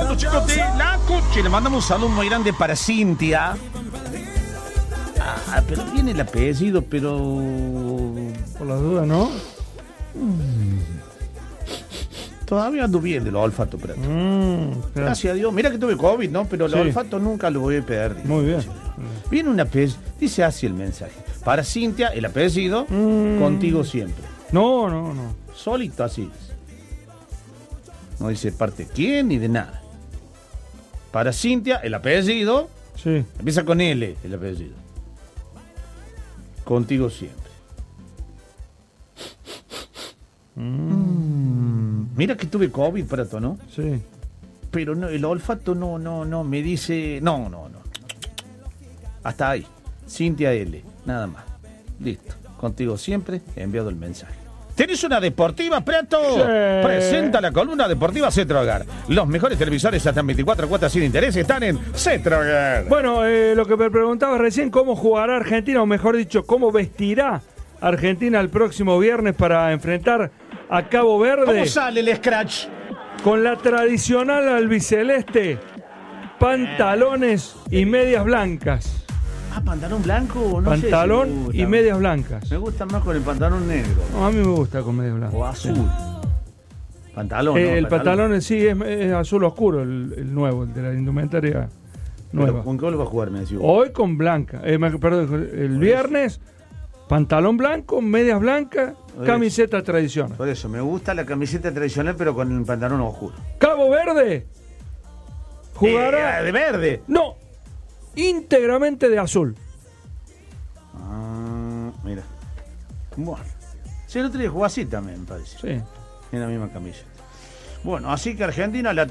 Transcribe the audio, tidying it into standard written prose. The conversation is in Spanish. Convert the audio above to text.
los chicos de La Coche. Le mandamos un saludo muy grande para Cintia. Pero viene el apellido, pero... Por las dudas, ¿no? Todavía ando bien de los olfatos, pero... Gracias a Dios. Mira que tuve COVID, ¿no? Pero los olfatos nunca los voy a perder. Muy bien. Viene un apellido. Dice así el mensaje. Para Cintia, el apellido, contigo siempre. No. Solito así. No dice parte de quién ni de nada. Para Cintia, el apellido. Sí. Empieza con L, el apellido. Contigo siempre. Mira que tuve COVID, Prato, ¿no? Sí. Pero no, el olfato no, me dice... No. Hasta ahí. Cintia L, nada más. Listo. Contigo siempre, he enviado el mensaje. ¿Tenés una deportiva, Prato? Sí. Presenta la columna deportiva Cetrogar. Los mejores televisores hasta en 24 cuotas sin interés están en Cetrogar. Bueno, lo que me preguntaba recién, ¿cómo jugará Argentina? O mejor dicho, ¿cómo vestirá Argentina el próximo viernes para enfrentar a Cabo Verde? ¿Cómo sale el scratch? Con la tradicional albiceleste, pantalones y medias blancas. ¿Pantalón blanco? No Pantalón sé si me gusta. y medias blancas. Me gusta más con el pantalón negro. No, a mí me gusta con medias blancas. O azul. Pantalón, ¿no? El pantalón sí es azul oscuro, el nuevo, el de la indumentaria nueva. Pero, ¿con qué lo va a jugar, me decís? Hoy con blanca. Perdón, el viernes, pantalón blanco, medias blancas, camiseta tradicional. Por eso, me gusta la camiseta tradicional, pero con el pantalón oscuro. Cabo Verde jugará... ¿De verde? No, íntegramente de azul. Mira. Bueno. Sí, el otro día jugó así también, me parece. Sí. En la misma camiseta. Bueno, así que Argentina la